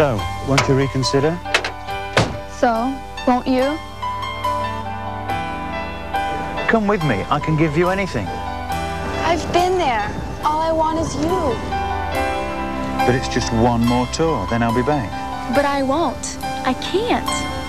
So, won't you reconsider? So, won't you? Come with me. I can give you anything. I've been there. All I want is you. But it's just one more tour, then I'll be back. But I won't. I can't.